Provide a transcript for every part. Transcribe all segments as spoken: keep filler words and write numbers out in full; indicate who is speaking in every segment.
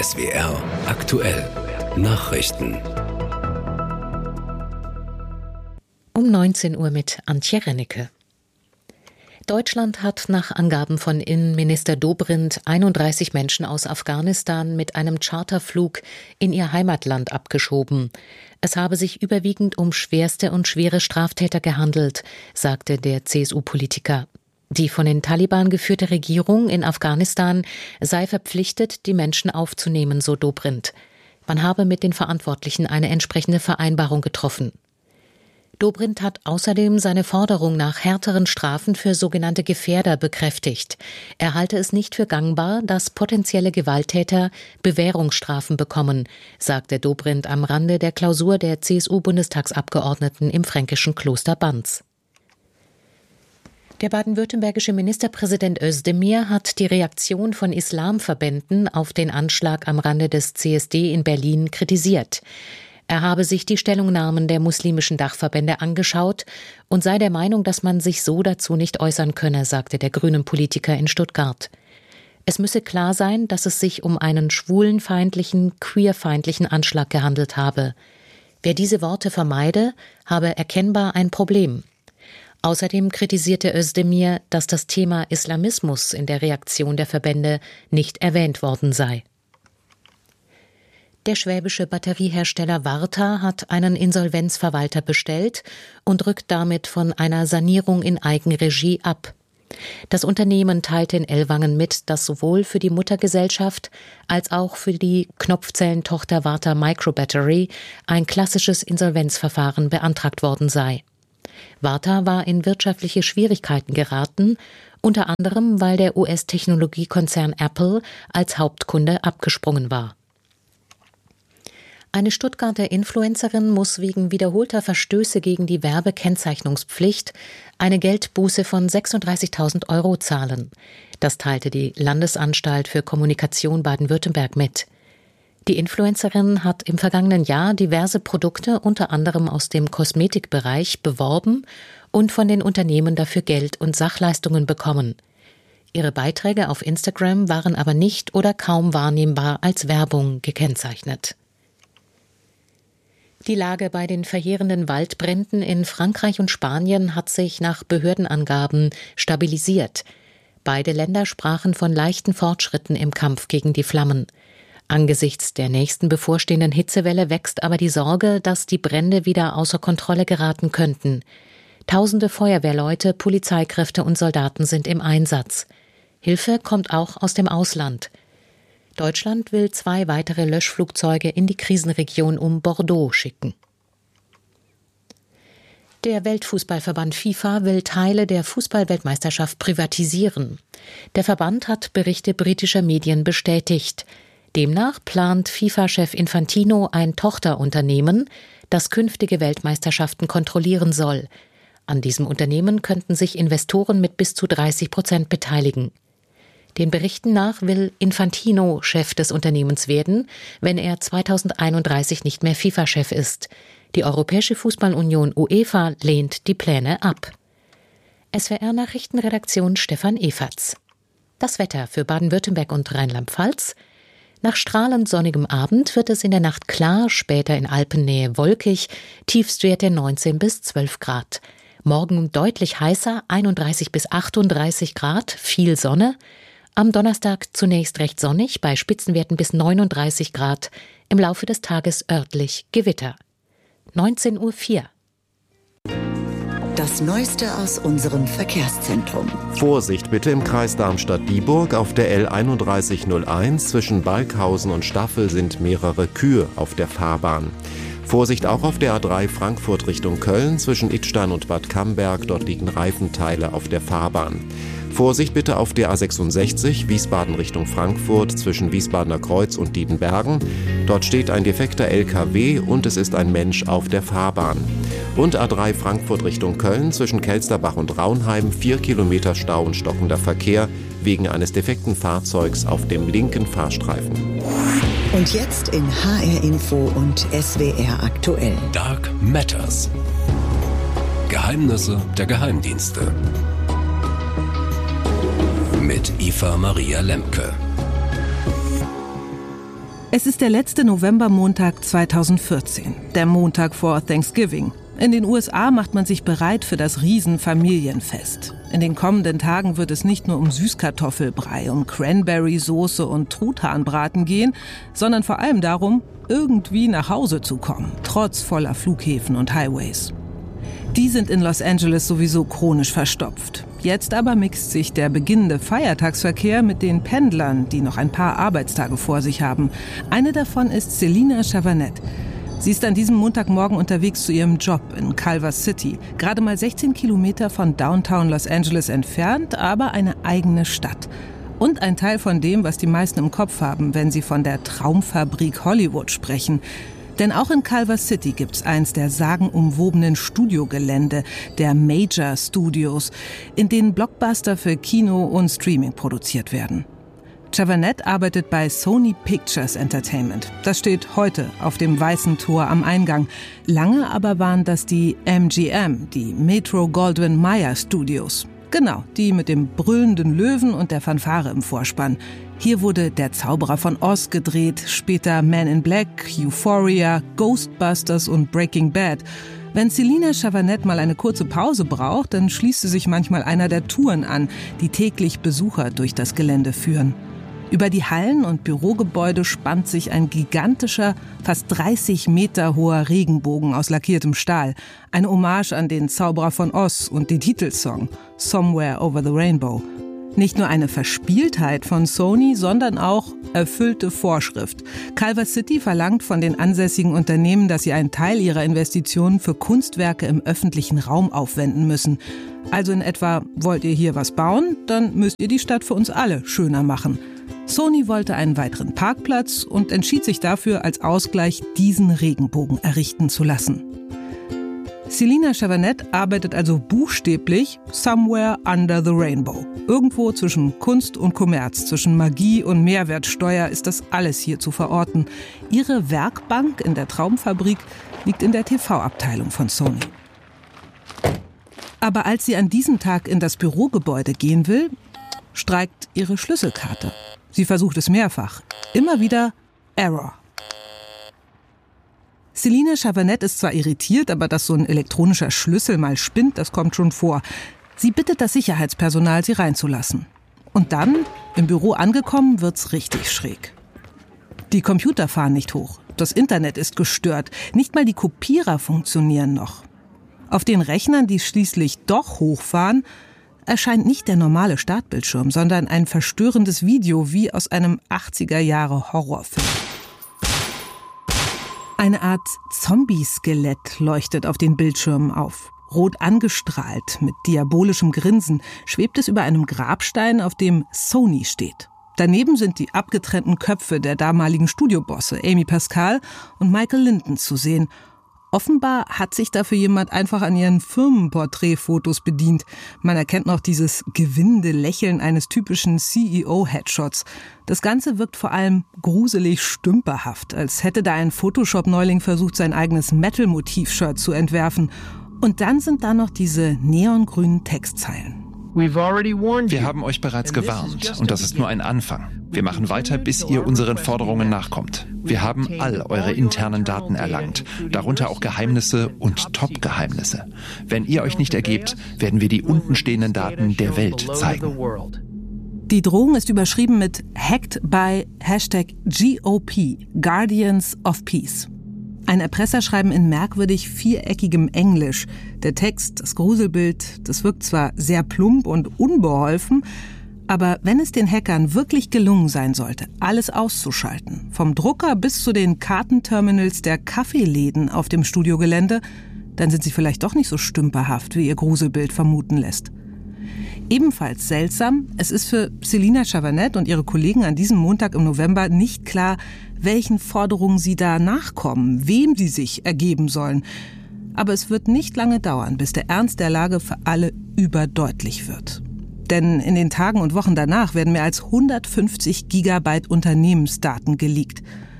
Speaker 1: S W R aktuell Nachrichten.
Speaker 2: Um neunzehn Uhr mit Antje Rennecke. Deutschland hat nach Angaben von Innenminister Dobrindt einunddreißig Menschen aus Afghanistan mit einem Charterflug in ihr Heimatland abgeschoben. Es habe sich überwiegend um schwerste und schwere Straftäter gehandelt, sagte der C S U-Politiker. Die von den Taliban geführte Regierung in Afghanistan sei verpflichtet, die Menschen aufzunehmen, so Dobrindt. Man habe mit den Verantwortlichen eine entsprechende Vereinbarung getroffen. Dobrindt hat außerdem seine Forderung nach härteren Strafen für sogenannte Gefährder bekräftigt. Er halte es nicht für gangbar, dass potenzielle Gewalttäter Bewährungsstrafen bekommen, sagte Dobrindt am Rande der Klausur der C S U-Bundestagsabgeordneten im fränkischen Kloster Banz. Der baden-württembergische Ministerpräsident Özdemir hat die Reaktion von Islamverbänden auf den Anschlag am Rande des C S D in Berlin kritisiert. Er habe sich die Stellungnahmen der muslimischen Dachverbände angeschaut und sei der Meinung, dass man sich so dazu nicht äußern könne, sagte der Grünen-Politiker in Stuttgart. Es müsse klar sein, dass es sich um einen schwulenfeindlichen, queerfeindlichen Anschlag gehandelt habe. Wer diese Worte vermeide, habe erkennbar ein Problem. Außerdem kritisierte Özdemir, dass das Thema Islamismus in der Reaktion der Verbände nicht erwähnt worden sei. Der schwäbische Batteriehersteller Varta hat einen Insolvenzverwalter bestellt und rückt damit von einer Sanierung in Eigenregie ab. Das Unternehmen teilte in Ellwangen mit, dass sowohl für die Muttergesellschaft als auch für die Knopfzellentochter Varta Microbattery ein klassisches Insolvenzverfahren beantragt worden sei. Varta war in wirtschaftliche Schwierigkeiten geraten, unter anderem, weil der U S-Technologiekonzern Apple als Hauptkunde abgesprungen war. Eine Stuttgarter Influencerin muss wegen wiederholter Verstöße gegen die Werbekennzeichnungspflicht eine Geldbuße von sechsunddreißigtausend Euro zahlen. Das teilte die Landesanstalt für Kommunikation Baden-Württemberg mit. Die Influencerin hat im vergangenen Jahr diverse Produkte, unter anderem aus dem Kosmetikbereich, beworben und von den Unternehmen dafür Geld und Sachleistungen bekommen. Ihre Beiträge auf Instagram waren aber nicht oder kaum wahrnehmbar als Werbung gekennzeichnet. Die Lage bei den verheerenden Waldbränden in Frankreich und Spanien hat sich nach Behördenangaben stabilisiert. Beide Länder sprachen von leichten Fortschritten im Kampf gegen die Flammen. Angesichts der nächsten bevorstehenden Hitzewelle wächst aber die Sorge, dass die Brände wieder außer Kontrolle geraten könnten. Tausende Feuerwehrleute, Polizeikräfte und Soldaten sind im Einsatz. Hilfe kommt auch aus dem Ausland. Deutschland will zwei weitere Löschflugzeuge in die Krisenregion um Bordeaux schicken. Der Weltfußballverband FIFA will Teile der Fußballweltmeisterschaft privatisieren. Der Verband hat Berichte britischer Medien bestätigt. Demnach plant FIFA-Chef Infantino ein Tochterunternehmen, das künftige Weltmeisterschaften kontrollieren soll. An diesem Unternehmen könnten sich Investoren mit bis zu dreißig Prozent beteiligen. Den Berichten nach will Infantino Chef des Unternehmens werden, wenn er zweitausendeinunddreißig nicht mehr FIFA-Chef ist. Die Europäische Fußballunion UEFA lehnt die Pläne ab. S W R-Nachrichtenredaktion Stefan Eferts. Das Wetter für Baden-Württemberg und Rheinland-Pfalz. Nach strahlend sonnigem Abend wird es in der Nacht klar, später in Alpennähe wolkig, Tiefstwerte neunzehn bis zwölf Grad. Morgen deutlich heißer, einunddreißig bis achtunddreißig Grad, viel Sonne. Am Donnerstag zunächst recht sonnig, bei Spitzenwerten bis neununddreißig Grad, im Laufe des Tages örtlich Gewitter. neunzehn Uhr vier.
Speaker 3: Das Neueste aus unserem Verkehrszentrum.
Speaker 4: Vorsicht bitte im Kreis Darmstadt-Dieburg. Auf der L einunddreißig null eins zwischen Balkhausen und Staffel sind mehrere Kühe auf der Fahrbahn. Vorsicht auch auf der A drei Frankfurt Richtung Köln zwischen Idstein und Bad Camberg. Dort liegen Reifenteile auf der Fahrbahn. Vorsicht bitte auf der A sechsundsechzig Wiesbaden Richtung Frankfurt zwischen Wiesbadener Kreuz und Diedenbergen. Dort steht ein defekter L K W und es ist ein Mensch auf der Fahrbahn. Und A drei Frankfurt Richtung Köln zwischen Kelsterbach und Raunheim vier Kilometer Stau und stockender Verkehr wegen eines defekten Fahrzeugs auf dem linken Fahrstreifen.
Speaker 3: Und jetzt in H R Info und S W R aktuell.
Speaker 1: Dark Matters. Geheimnisse der Geheimdienste. Mit Eva Maria Lemke.
Speaker 5: Es ist der letzte Novembermontag zweitausendvierzehn, der Montag vor Thanksgiving. In den U S A macht man sich bereit für das Riesenfamilienfest. In den kommenden Tagen wird es nicht nur um Süßkartoffelbrei, um Cranberry-Soße und Truthahnbraten gehen, sondern vor allem darum, irgendwie nach Hause zu kommen, trotz voller Flughäfen und Highways. Die sind in Los Angeles sowieso chronisch verstopft. Jetzt aber mixt sich der beginnende Feiertagsverkehr mit den Pendlern, die noch ein paar Arbeitstage vor sich haben. Eine davon ist Selina Chavanette. Sie ist an diesem Montagmorgen unterwegs zu ihrem Job in Culver City, gerade mal sechzehn Kilometer von Downtown Los Angeles entfernt, aber eine eigene Stadt. Und ein Teil von dem, was die meisten im Kopf haben, wenn sie von der Traumfabrik Hollywood sprechen. Denn auch in Culver City gibt's eins der sagenumwobenen Studiogelände, der Major Studios, in denen Blockbuster für Kino und Streaming produziert werden. Chavanette arbeitet bei Sony Pictures Entertainment. Das steht heute auf dem Weißen Tor am Eingang. Lange aber waren das die M G M, die Metro-Goldwyn-Mayer Studios. Genau, die mit dem brüllenden Löwen und der Fanfare im Vorspann. Hier wurde Der Zauberer von Oz gedreht, später Man in Black, Euphoria, Ghostbusters und Breaking Bad. Wenn Selina Chavanette mal eine kurze Pause braucht, dann schließt sie sich manchmal einer der Touren an, die täglich Besucher durch das Gelände führen. Über die Hallen und Bürogebäude spannt sich ein gigantischer, fast dreißig Meter hoher Regenbogen aus lackiertem Stahl. Eine Hommage an den Zauberer von Oz und den Titelsong Somewhere Over the Rainbow. Nicht nur eine Verspieltheit von Sony, sondern auch erfüllte Vorschrift. Culver City verlangt von den ansässigen Unternehmen, dass sie einen Teil ihrer Investitionen für Kunstwerke im öffentlichen Raum aufwenden müssen. Also in etwa, wollt ihr hier was bauen, dann müsst ihr die Stadt für uns alle schöner machen. Sony wollte einen weiteren Parkplatz und entschied sich dafür, als Ausgleich diesen Regenbogen errichten zu lassen. Selina Chavanette arbeitet also buchstäblich somewhere under the rainbow. Irgendwo zwischen Kunst und Kommerz, zwischen Magie und Mehrwertsteuer ist das alles hier zu verorten. Ihre Werkbank in der Traumfabrik liegt in der T V-Abteilung von Sony. Aber als sie an diesem Tag in das Bürogebäude gehen will, streikt ihre Schlüsselkarte. Sie versucht es mehrfach. Immer wieder Error. Selina Chavanette ist zwar irritiert, aber dass so ein elektronischer Schlüssel mal spinnt, das kommt schon vor. Sie bittet das Sicherheitspersonal, sie reinzulassen. Und dann, im Büro angekommen, wird's richtig schräg. Die Computer fahren nicht hoch. Das Internet ist gestört. Nicht mal die Kopierer funktionieren noch. Auf den Rechnern, die schließlich doch hochfahren, erscheint nicht der normale Startbildschirm, sondern ein verstörendes Video wie aus einem achtziger-Jahre-Horrorfilm. Eine Art Zombie-Skelett leuchtet auf den Bildschirmen auf. Rot angestrahlt, mit diabolischem Grinsen, schwebt es über einem Grabstein, auf dem Sony steht. Daneben sind die abgetrennten Köpfe der damaligen Studiobosse Amy Pascal und Michael Linden zu sehen. Offenbar hat sich dafür jemand einfach an ihren Firmenporträtfotos bedient. Man erkennt noch dieses gewinnende Lächeln eines typischen C E O-Headshots. Das Ganze wirkt vor allem gruselig stümperhaft, als hätte da ein Photoshop-Neuling versucht, sein eigenes Metal-Motiv-Shirt zu entwerfen. Und dann sind da noch diese neongrünen Textzeilen.
Speaker 6: Wir haben euch bereits gewarnt und das ist nur ein Anfang. Wir machen weiter, bis ihr unseren Forderungen nachkommt. Wir haben all eure internen Daten erlangt, darunter auch Geheimnisse und Top-Geheimnisse. Wenn ihr euch nicht ergebt, werden wir die untenstehenden Daten der Welt zeigen.
Speaker 5: Die Drohung ist überschrieben mit Hacked by Hashtag G O P, Guardians of Peace. Ein Erpresserschreiben in merkwürdig viereckigem Englisch. Der Text, das Gruselbild, das wirkt zwar sehr plump und unbeholfen, aber wenn es den Hackern wirklich gelungen sein sollte, alles auszuschalten, vom Drucker bis zu den Kartenterminals der Kaffeeläden auf dem Studiogelände, dann sind sie vielleicht doch nicht so stümperhaft, wie ihr Gruselbild vermuten lässt. Ebenfalls seltsam, es ist für Selina Chavanette und ihre Kollegen an diesem Montag im November nicht klar, welchen Forderungen sie da nachkommen, wem sie sich ergeben sollen. Aber es wird nicht lange dauern, bis der Ernst der Lage für alle überdeutlich wird. Denn in den Tagen und Wochen danach werden mehr als hundertfünfzig Gigabyte Unternehmensdaten geleakt.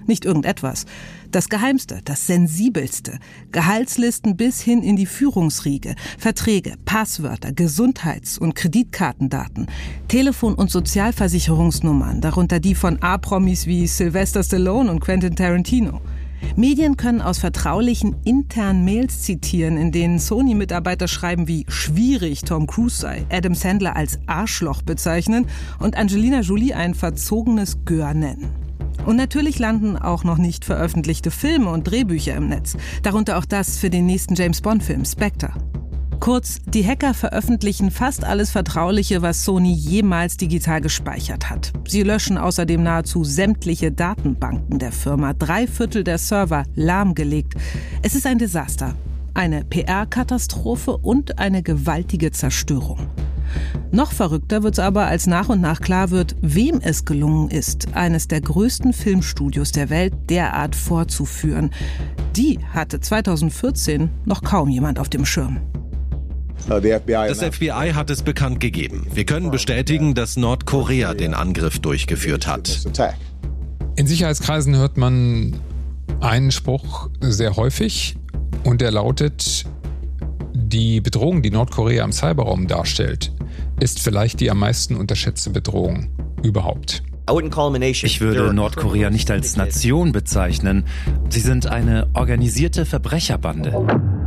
Speaker 5: Nicht irgendetwas. Das Geheimste, das Sensibelste. Gehaltslisten bis hin in die Führungsriege. Verträge, Passwörter, Gesundheits- und Kreditkartendaten. Telefon- und Sozialversicherungsnummern, darunter die von A-Promis wie Sylvester Stallone und Quentin Tarantino. Medien können aus vertraulichen internen Mails zitieren, in denen Sony-Mitarbeiter schreiben, wie schwierig Tom Cruise sei, Adam Sandler als Arschloch bezeichnen und Angelina Jolie ein verzogenes Gör nennen. Und natürlich landen auch noch nicht veröffentlichte Filme und Drehbücher im Netz, darunter auch das für den nächsten James-Bond-Film Spectre. Kurz, die Hacker veröffentlichen fast alles Vertrauliche, was Sony jemals digital gespeichert hat. Sie löschen außerdem nahezu sämtliche Datenbanken der Firma, drei Viertel der Server lahmgelegt. Es ist ein Desaster, eine P R-Katastrophe und eine gewaltige Zerstörung. Noch verrückter wird's aber, als nach und nach klar wird, wem es gelungen ist, eines der größten Filmstudios der Welt derart vorzuführen. Die hatte zweitausendvierzehn noch kaum jemand auf dem Schirm.
Speaker 7: Das F B I hat es bekannt gegeben. Wir können bestätigen, dass Nordkorea den Angriff durchgeführt hat.
Speaker 8: In Sicherheitskreisen hört man einen Spruch sehr häufig und der lautet: Die Bedrohung, die Nordkorea im Cyberraum darstellt, ist vielleicht die am meisten unterschätzte Bedrohung überhaupt.
Speaker 9: Ich würde Nordkorea nicht als Nation bezeichnen. Sie sind eine organisierte Verbrecherbande.